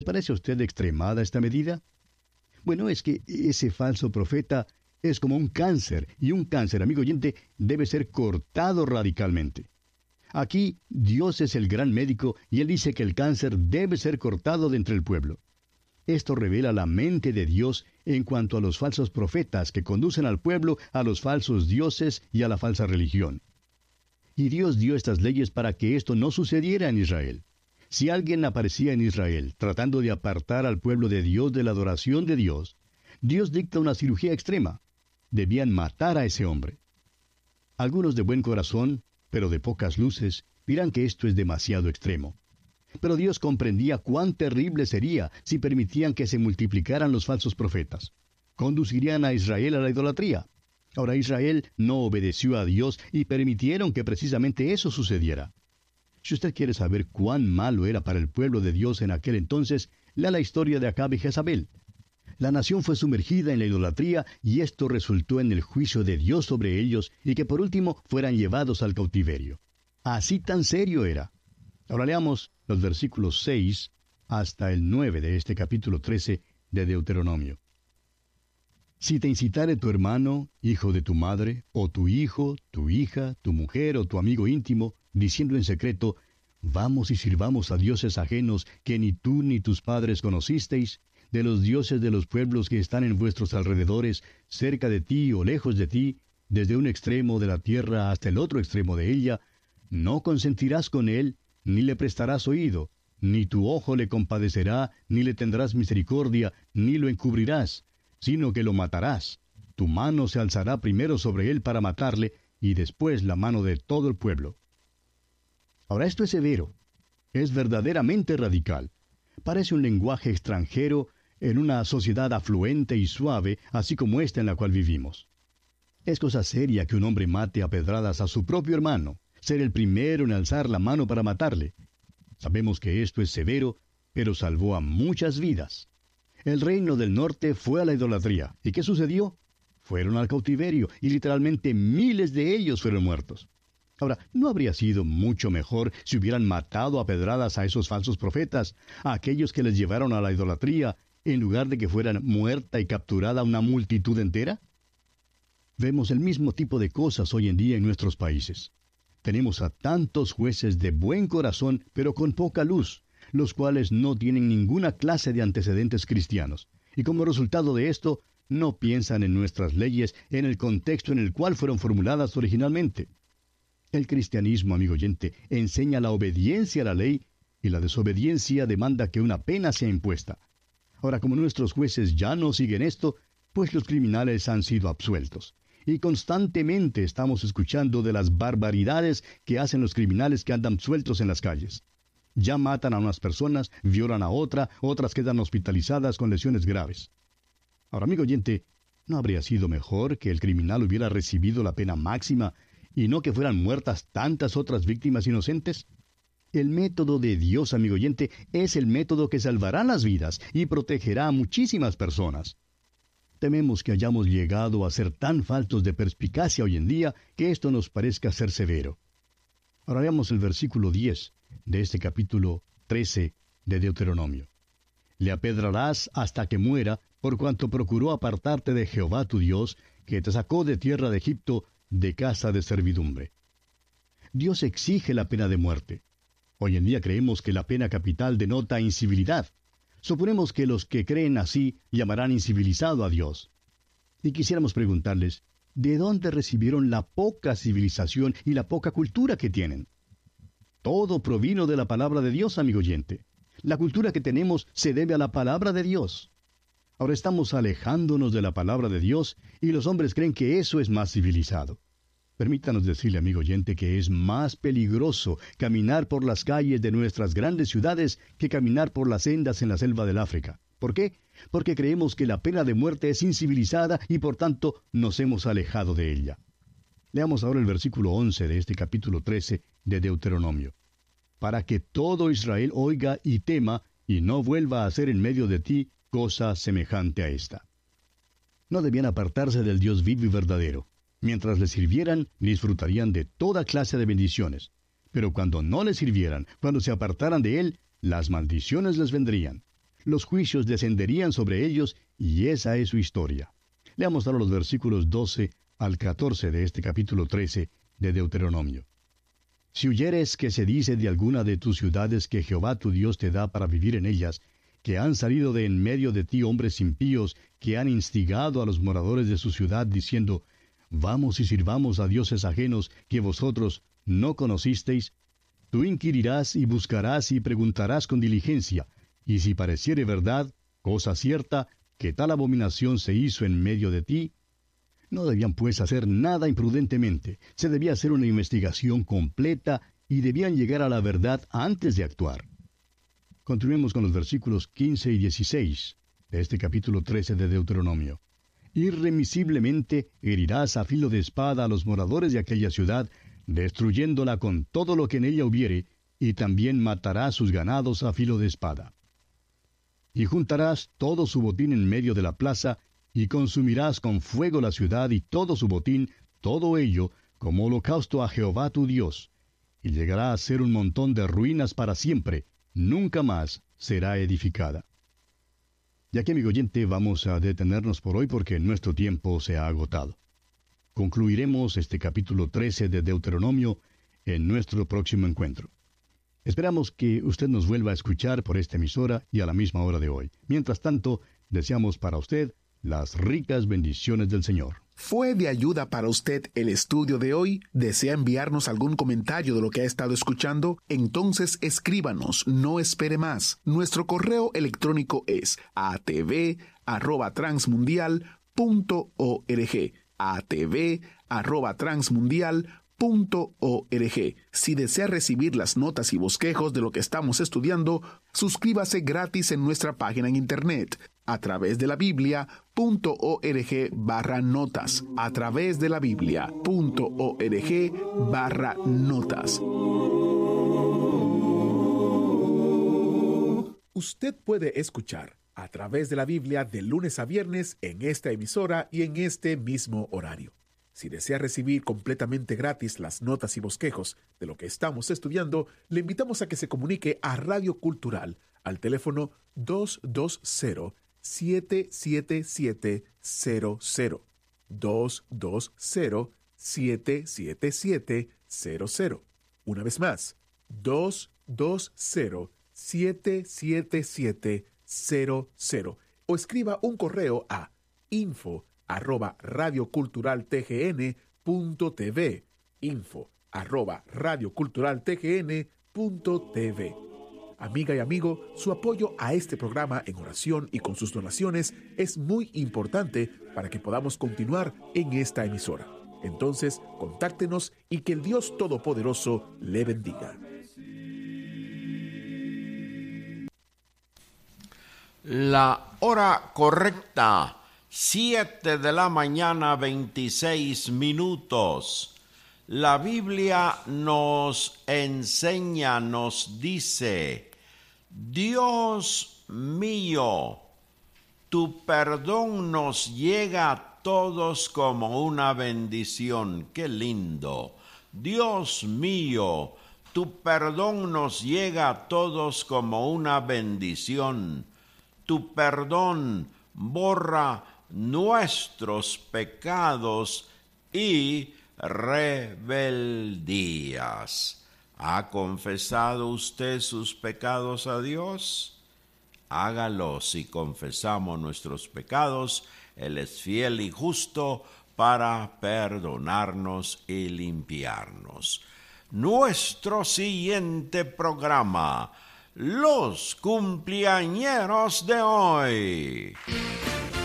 ¿Parece a usted extremada esta medida? Bueno, es que ese falso profeta es como un cáncer, y un cáncer, amigo oyente, debe ser cortado radicalmente. Aquí Dios es el gran médico y Él dice que el cáncer debe ser cortado de entre el pueblo. Esto revela la mente de Dios en cuanto a los falsos profetas que conducen al pueblo a los falsos dioses y a la falsa religión. Y Dios dio estas leyes para que esto no sucediera en Israel. Si alguien aparecía en Israel tratando de apartar al pueblo de Dios de la adoración de Dios, Dios dicta una cirugía extrema. Debían matar a ese hombre. Algunos de buen corazón, pero de pocas luces, dirán que esto es demasiado extremo. Pero Dios comprendía cuán terrible sería si permitían que se multiplicaran los falsos profetas. Conducirían a Israel a la idolatría. Ahora Israel no obedeció a Dios y permitieron que precisamente eso sucediera. Si usted quiere saber cuán malo era para el pueblo de Dios en aquel entonces, lea la historia de Acab y Jezabel. La nación fue sumergida en la idolatría y esto resultó en el juicio de Dios sobre ellos y que por último fueran llevados al cautiverio. Así tan serio era. Ahora leamos los versículos 6 hasta el 9 de este capítulo 13 de Deuteronomio. Si te incitare tu hermano, hijo de tu madre, o tu hijo, tu hija, tu mujer o tu amigo íntimo, diciendo en secreto, vamos y sirvamos a dioses ajenos que ni tú ni tus padres conocisteis, de los dioses de los pueblos que están en vuestros alrededores, cerca de ti o lejos de ti, desde un extremo de la tierra hasta el otro extremo de ella, no consentirás con él, ni le prestarás oído, ni tu ojo le compadecerá, ni le tendrás misericordia, ni lo encubrirás, sino que lo matarás. Tu mano se alzará primero sobre él para matarle, y después la mano de todo el pueblo. Ahora esto es severo, es verdaderamente radical. Parece un lenguaje extranjero en una sociedad afluente y suave, así como esta en la cual vivimos. Es cosa seria que un hombre mate a pedradas a su propio hermano, ser el primero en alzar la mano para matarle. Sabemos que esto es severo, pero salvó a muchas vidas. El reino del norte fue a la idolatría. ¿Y qué sucedió? Fueron al cautiverio, y literalmente miles de ellos fueron muertos. Ahora, ¿no habría sido mucho mejor si hubieran matado a pedradas a esos falsos profetas, a aquellos que les llevaron a la idolatría, en lugar de que fueran muerta y capturada una multitud entera? Vemos el mismo tipo de cosas hoy en día en nuestros países. Tenemos a tantos jueces de buen corazón, pero con poca luz, los cuales no tienen ninguna clase de antecedentes cristianos. Y como resultado de esto, no piensan en nuestras leyes en el contexto en el cual fueron formuladas originalmente. El cristianismo, amigo oyente, enseña la obediencia a la ley, y la desobediencia demanda que una pena sea impuesta. Ahora, como nuestros jueces ya no siguen esto, pues los criminales han sido absueltos. Y constantemente estamos escuchando de las barbaridades que hacen los criminales que andan sueltos en las calles. Ya matan a unas personas, violan a otras quedan hospitalizadas con lesiones graves. Ahora, amigo oyente, ¿no habría sido mejor que el criminal hubiera recibido la pena máxima y no que fueran muertas tantas otras víctimas inocentes? El método de Dios, amigo oyente, es el método que salvará las vidas y protegerá a muchísimas personas. Tememos que hayamos llegado a ser tan faltos de perspicacia hoy en día que esto nos parezca ser severo. Ahora veamos el versículo 10 de este capítulo 13 de Deuteronomio. Le apedrarás hasta que muera, por cuanto procuró apartarte de Jehová tu Dios, que te sacó de tierra de Egipto, de casa de servidumbre. Dios exige la pena de muerte. Hoy en día creemos que la pena capital denota incivilidad. Suponemos que los que creen así llamarán incivilizado a Dios. Y quisiéramos preguntarles, ¿de dónde recibieron la poca civilización y la poca cultura que tienen? Todo provino de la palabra de Dios, amigo oyente. La cultura que tenemos se debe a la palabra de Dios. Ahora estamos alejándonos de la palabra de Dios y los hombres creen que eso es más civilizado. Permítanos decirle, amigo oyente, que es más peligroso caminar por las calles de nuestras grandes ciudades que caminar por las sendas en la selva del África. ¿Por qué? Porque creemos que la pena de muerte es incivilizada y por tanto nos hemos alejado de ella. Leamos ahora el versículo 11 de este capítulo 13 de Deuteronomio. Para que todo Israel oiga y tema, y no vuelva a hacer en medio de ti cosa semejante a esta. No debían apartarse del Dios vivo y verdadero. Mientras le sirvieran, disfrutarían de toda clase de bendiciones. Pero cuando no le sirvieran, cuando se apartaran de él, las maldiciones les vendrían. Los juicios descenderían sobre ellos y esa es su historia. Leamos ahora los versículos 12 al 14 de este capítulo 13 de Deuteronomio. Si huyeres que se dice de alguna de tus ciudades que Jehová tu Dios te da para vivir en ellas, que han salido de en medio de ti hombres impíos que han instigado a los moradores de su ciudad diciendo, vamos y sirvamos a dioses ajenos que vosotros no conocisteis, tú inquirirás y buscarás y preguntarás con diligencia, y si pareciere verdad, cosa cierta, que tal abominación se hizo en medio de ti, no debían pues hacer nada imprudentemente, se debía hacer una investigación completa y debían llegar a la verdad antes de actuar. Continuemos con los versículos 15 y 16 de este capítulo 13 de Deuteronomio. Irremisiblemente herirás a filo de espada a los moradores de aquella ciudad, destruyéndola con todo lo que en ella hubiere, y también matarás sus ganados a filo de espada. Y juntarás todo su botín en medio de la plaza, y consumirás con fuego la ciudad y todo su botín, todo ello, como holocausto a Jehová tu Dios. Y llegará a ser un montón de ruinas para siempre, nunca más será edificada. Y aquí, amigo oyente, vamos a detenernos por hoy porque nuestro tiempo se ha agotado. Concluiremos este capítulo 13 de Deuteronomio en nuestro próximo encuentro. Esperamos que usted nos vuelva a escuchar por esta emisora y a la misma hora de hoy. Mientras tanto, deseamos para usted las ricas bendiciones del Señor. ¿Fue de ayuda para usted el estudio de hoy? ¿Desea enviarnos algún comentario de lo que ha estado escuchando? Entonces escríbanos, no espere más. Nuestro correo electrónico es atv@transmundial.org. atv@transmundial.org. Si desea recibir las notas y bosquejos de lo que estamos estudiando, suscríbase gratis en nuestra página en internet a través de la Biblia.org/notas. A través de la Biblia.org/notas. Usted puede escuchar a través de la Biblia de lunes a viernes en esta emisora y en este mismo horario. Si desea recibir completamente gratis las notas y bosquejos de lo que estamos estudiando, le invitamos a que se comunique a Radio Cultural al teléfono 220-77700. 220-77700. Una vez más, 220-77700. O escriba un correo a info@radioculturaltgn.tv. info@radioculturaltgn.tv. Amiga y amigo, su apoyo a este programa en oración y con sus donaciones es muy importante para que podamos continuar en esta emisora. Entonces, contáctenos y que el Dios Todopoderoso le bendiga. La hora correcta, 7 de la mañana, 26 minutos. La Biblia nos enseña, nos dice: Dios mío, tu perdón nos llega a todos como una bendición. ¡Qué lindo! Dios mío, tu perdón nos llega a todos como una bendición. Tu perdón borra nuestros pecados y rebeldías. ¿Ha confesado usted sus pecados a Dios? Hágalo. Si confesamos nuestros pecados, Él es fiel y justo para perdonarnos y limpiarnos. Nuestro siguiente programa: los cumpleañeros de hoy.